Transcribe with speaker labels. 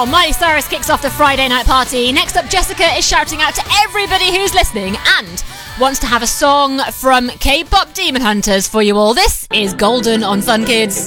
Speaker 1: Well, Miley Cyrus kicks off the Friday night party. Next up, Jessica is shouting out to everybody who's listening and wants to have a song from K-pop Demon Hunters for you all. This is Golden on Fun Kids.